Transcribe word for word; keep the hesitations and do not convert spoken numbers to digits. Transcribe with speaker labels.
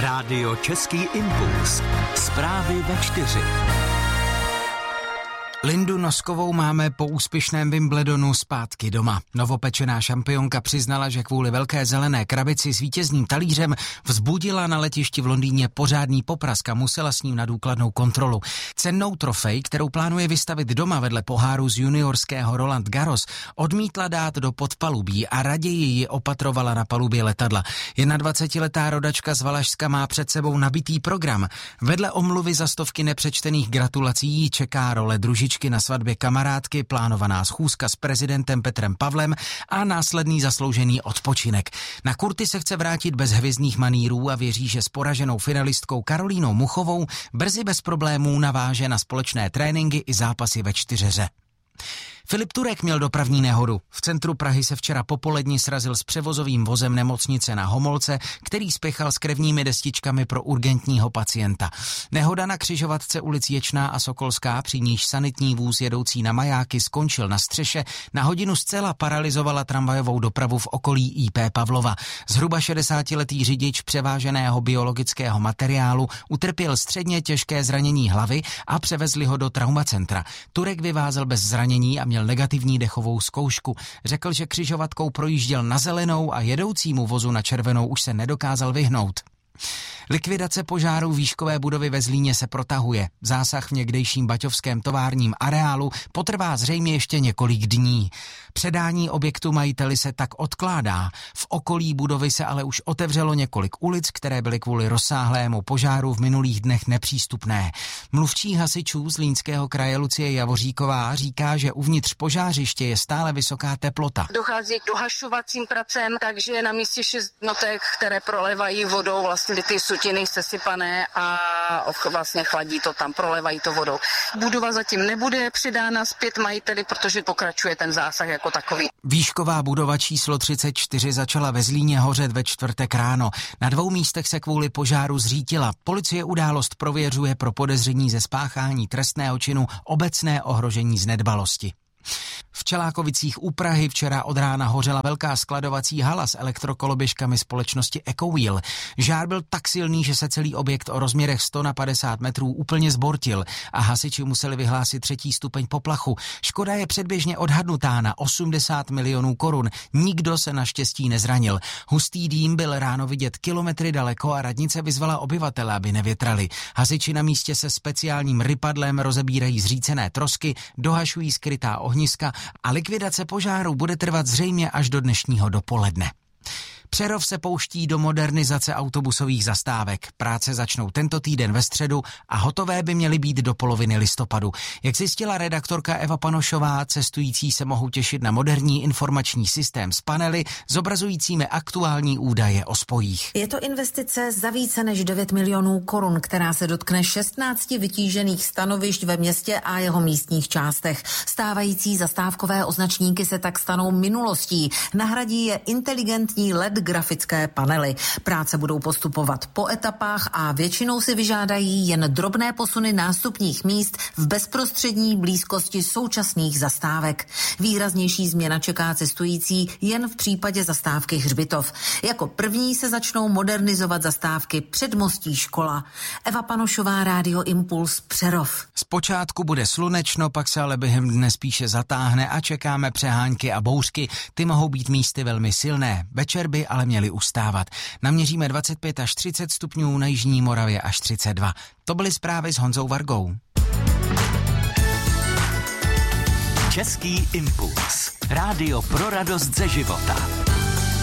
Speaker 1: Rádio Český impuls. Zprávy ve čtyři.
Speaker 2: Lindu Noskovou máme po úspěšném Wimbledonu zpátky doma. Novopečená šampionka přiznala, že kvůli velké zelené krabici s vítězným talířem vzbudila na letišti v Londýně pořádný poprask a musela s ním na důkladnou kontrolu. Cennou trofej, kterou plánuje vystavit doma vedle poháru z juniorského Roland Garros, odmítla dát do podpalubí a raději ji opatrovala na palubě letadla. dvacetiletá rodačka z Valašska má před sebou nabitý program. Vedle omluvy za stovky nepřečtených gratulací jí čeká role družičky na svatbě kamarádky, plánovaná schůzka s prezidentem Petrem Pavlem a následný zasloužený odpočinek. Na kurty se chce vrátit bez hvězdných manýrů a věří, že s poraženou finalistkou Karolínou Muchovou brzy bez problémů naváže na společné tréninky i zápasy ve čtyřeře. Filip Turek měl dopravní nehodu. V centru Prahy se včera popolední srazil s převozovým vozem nemocnice na Homolce, který spěchal s krevními destičkami pro urgentního pacienta. Nehoda na křižovatce ulic Ječná a Sokolská, při níž sanitní vůz jedoucí na Majáky skončil na střeše, na hodinu zcela paralyzovala tramvajovou dopravu v okolí í pé Pavlova. Zhruba šedesátiletý řidič převáženého biologického materiálu utrpěl středně těžké zranění hlavy a převezli ho do traumacentra. Turek vyvázel bez zranění a měl negativní dechovou zkoušku. Řekl, že křižovatkou projížděl na zelenou a jedoucímu vozu na červenou už se nedokázal vyhnout. Likvidace požáru výškové budovy ve Zlíně se protahuje. Zásah v někdejším baťovském továrním areálu potrvá zřejmě ještě několik dní. Předání objektu majiteli se tak odkládá. V okolí budovy se ale už otevřelo několik ulic, které byly kvůli rozsáhlému požáru v minulých dnech nepřístupné. Mluvčí hasičů Zlínského kraje Lucie Javoříková říká, že uvnitř požářiště je stále vysoká teplota.
Speaker 3: Dochází k dohašovacím pracem, takže je na místě šest jednotek, které prolévají vodou vlastně ty sutiny sesypané a vlastně chladí to tam, prolévají to vodou. Budova zatím nebude předána zpět majiteli, protože pokračuje ten zásah jako takový.
Speaker 2: Výšková budova číslo třicet čtyři začala ve Zlíně hořet ve čtvrtek ráno. Na dvou místech se kvůli požáru zřítila. Policie událost prověřuje pro podezření ze spáchání trestného činu obecné ohrožení z nedbalosti. V Čelákovicích u Prahy včera od rána hořela velká skladovací hala s elektrokoloběžkami společnosti Ecowheel. Žár byl tak silný, že se celý objekt o rozměrech sto na padesát metrů úplně zbortil a hasiči museli vyhlásit třetí stupeň poplachu. Škoda je předběžně odhadnutá na osmdesát milionů korun. Nikdo se naštěstí nezranil. Hustý dým byl ráno vidět kilometry daleko a radnice vyzvala obyvatele, aby nevětrali. Hasiči na místě se speciálním rypadlem rozebírají zřícené trosky, dohašují skrytá ohniska a likvidace požáru bude trvat zřejmě až do dnešního dopoledne. Přerov se pouští do modernizace autobusových zastávek. Práce začnou tento týden ve středu a hotové by měly být do poloviny listopadu. Jak zjistila redaktorka Eva Panošová, cestující se mohou těšit na moderní informační systém s panely zobrazujícími aktuální údaje o spojích.
Speaker 4: Je to investice za více než devět milionů korun, která se dotkne šestnácti vytížených stanovišť ve městě a jeho místních částech. Stávající zastávkové označníky se tak stanou minulostí. Nahradí je inteligentní el é dé grafické panely. Práce budou postupovat po etapách a většinou si vyžádají jen drobné posuny nástupních míst v bezprostřední blízkosti současných zastávek. Výraznější změna čeká cestující jen v případě zastávky Hřbitov. Jako první se začnou modernizovat zastávky Předmostí Škola. Eva Panošová, Rádio Impuls, Přerov.
Speaker 2: Zpočátku bude slunečno, pak se ale během dne spíše zatáhne a čekáme přehánky a bouřky. Ty mohou být místy velmi silné. Večer by ale měli ustávat. Naměříme dvacet pět až třicet stupňů, na jižní Moravě až třicet dva. To byly zprávy s Honzou Vargou.
Speaker 1: Český impuls. Rádio pro radost ze života.